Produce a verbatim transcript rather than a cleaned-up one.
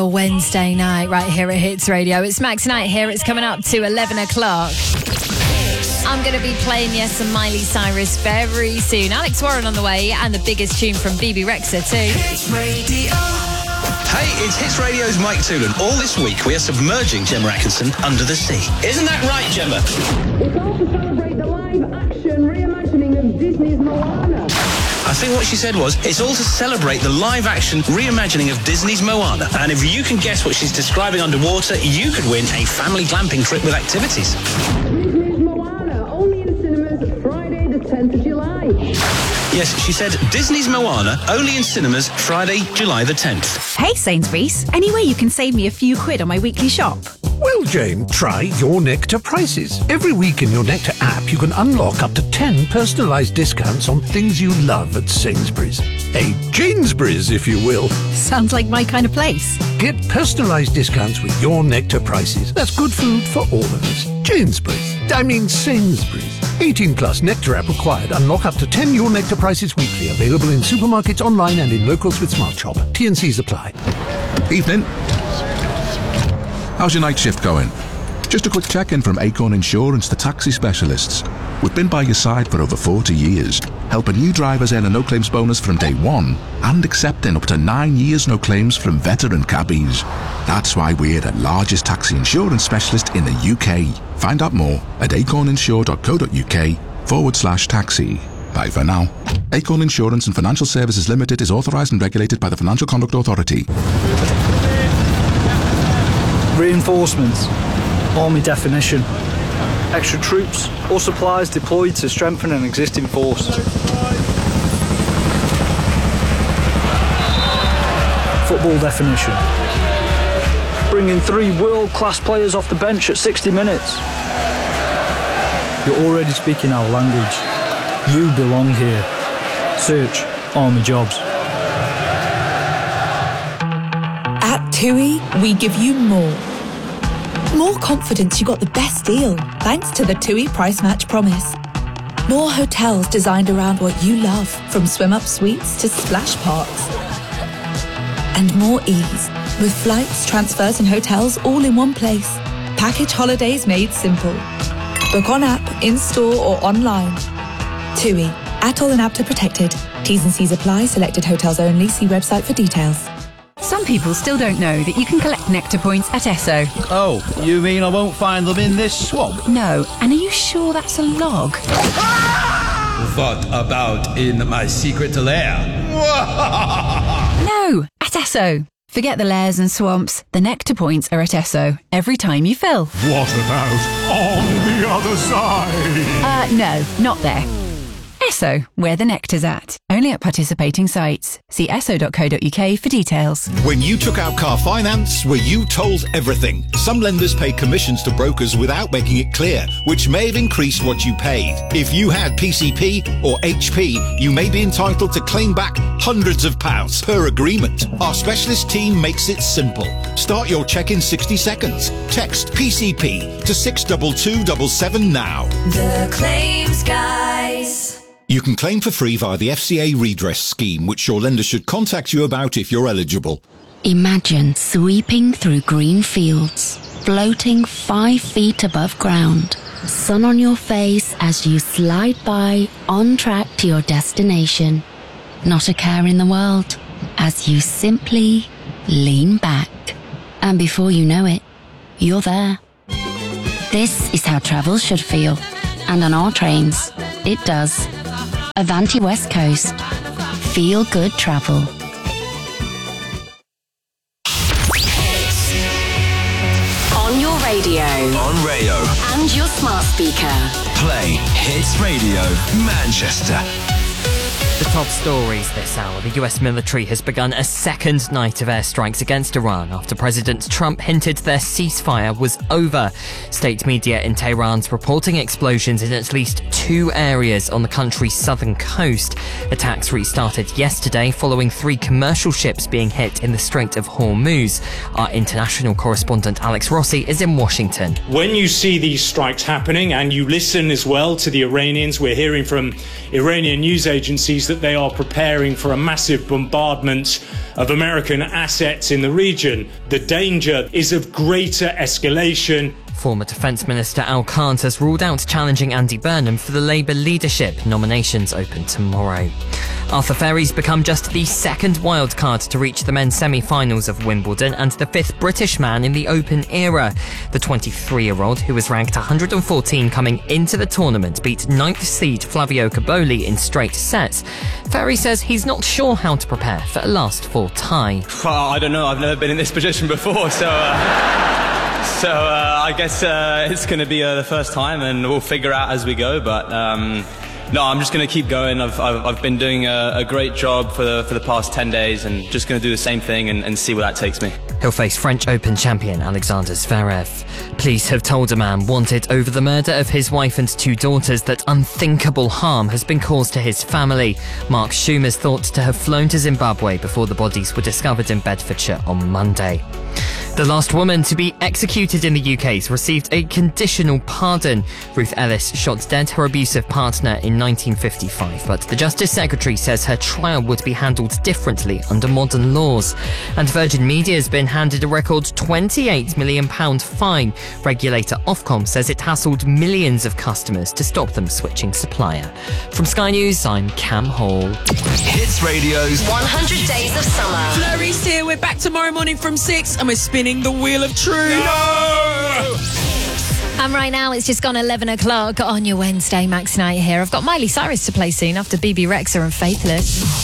A Wednesday night right here at Hits Radio. It's Max Night here. It's coming up to eleven o'clock. I'm going to be playing, yes, some Miley Cyrus very soon. Alex Warren on the way, and the biggest tune from B B Rexa too. Hits Radio. Hey, it's Hits Radio's Mike Toolan. All this week we are submerging Gemma Atkinson under the sea. Isn't that right, Gemma? It's all to celebrate the live-action reimagining of Disney's Moana. I think what she said was, it's all to celebrate the live-action reimagining of Disney's Moana. And if you can guess what she's describing underwater, you could win a family glamping trip with activities. Disney's Moana, only in cinemas Friday the tenth of July. Yes, she said Disney's Moana, only in cinemas Friday, July the tenth. Hey Sainsbury's, any way you can save me a few quid on my weekly shop? Well, Jane, try Your Nectar prices. Every week in Your Nectar app, you can unlock up to ten personalised discounts on things you love at Sainsbury's. A Janesbury's, if you will. Sounds like my kind of place. Get personalised discounts with Your Nectar prices. That's good food for all of us. Janesbury's. I mean Sainsbury's. eighteen plus Nectar app required. Unlock up to ten Your Nectar prices weekly. Available in supermarkets, online and in locals with Smart Shop. T and C's apply. Evening. How's your night shift going? Just a quick check-in from Acorn Insurance, the taxi specialists. We've been by your side for over forty years, helping new drivers earn a no-claims bonus from day one and accepting up to nine years no claims from veteran cabbies. That's why we're the largest taxi insurance specialist in the U K. Find out more at acorninsure.co.uk forward slash taxi. Bye for now. Acorn Insurance and Financial Services Limited is authorised and regulated by the Financial Conduct Authority. Reinforcements. Army definition. Extra troops or supplies deployed to strengthen an existing force. Football definition. Bringing three world-class players off the bench at sixty minutes. You're already speaking our language. You belong here. Search Army Jobs. At TUI, we give you more. More confidence you got the best deal, thanks to the TUI Price Match Promise. More hotels designed around what you love, from swim-up suites to splash parks. And more ease, with flights, transfers and hotels all in one place. Package holidays made simple. Book on app, in-store or online. TUI, ATOL and APTA protected. T's and C's apply, selected hotels only. See website for details. Some people still don't know that you can collect Nectar points at Esso. Oh, you mean I won't find them in this swamp? No, and are you sure that's a log? What about in my secret lair? No, at Esso. Forget the lairs and swamps. The Nectar points are at Esso every time you fill. What about on the other side? Uh, no, not there. Esso, where the nectar's at. Only at participating sites. See esso dot co dot uk for details. When you took out car finance, were you told everything? Some lenders pay commissions to brokers without making it clear, which may have increased what you paid. If you had P C P or H P, you may be entitled to claim back hundreds of pounds per agreement. Our specialist team makes it simple. Start your check in sixty seconds. Text P C P to six two two seven seven now. The Claims Guys. You can claim for free via the F C A redress scheme, which your lender should contact you about if you're eligible. Imagine sweeping through green fields, floating five feet above ground, sun on your face as you slide by, on track to your destination. Not a care in the world, as you simply lean back. And before you know it, you're there. This is how travel should feel. And on our trains, it does. Avanti West Coast. Feel good travel. On your radio. On radio. And your smart speaker. Play Hits Radio Manchester. The top stories this hour. The U S military has begun a second night of airstrikes against Iran after President Trump hinted their ceasefire was over. State media in Tehran's reporting explosions in at least two areas on the country's southern coast. Attacks restarted yesterday following three commercial ships being hit in the Strait of Hormuz. Our international correspondent Alex Rossi is in Washington. When you see these strikes happening and you listen as well to the Iranians, we're hearing from Iranian news agencies that they are preparing for a massive bombardment of American assets in the region. The danger is of greater escalation. Former Defence Minister Al Kant has ruled out challenging Andy Burnham for the Labour leadership. Nominations open tomorrow. Arthur Ferry's become just the second wildcard to reach the men's semi-finals of Wimbledon and the fifth British man in the Open era. The twenty-three-year-old, who was ranked one hundred fourteen coming into the tournament, beat ninth seed Flavio Cobolli in straight sets. Ferry says he's not sure how to prepare for a last-four tie. Well, I don't know. I've never been in this position before, so... Uh... So uh, I guess uh, it's going to be uh, the first time, and we'll figure out as we go. But um, no, I'm just going to keep going. I've, I've I've been doing a, a great job for the for the past ten days, and just going to do the same thing and, and see where that takes me. He'll face French Open champion Alexander Zverev. Police have told a man wanted over the murder of his wife and two daughters that unthinkable harm has been caused to his family. Mark Schumer's thought to have flown to Zimbabwe before the bodies were discovered in Bedfordshire on Monday. The last woman to be executed in the U K has received a conditional pardon. Ruth Ellis shot dead her abusive partner in nineteen fifty-five, but the Justice Secretary says her trial would be handled differently under modern laws. And Virgin Media has been handed a record twenty-eight million pounds fine. Regulator Ofcom says it hassled millions of customers to stop them switching supplier. From Sky News, I'm Cam Hall. Hits Radio's one hundred Days of Summer. Flurry's here. We're back tomorrow morning from six and we're spinning the Wheel of Truth. No! And right now it's just gone eleven o'clock on your Wednesday. Max Knight here. I've got Miley Cyrus to play soon after B B Rexha and Faithless.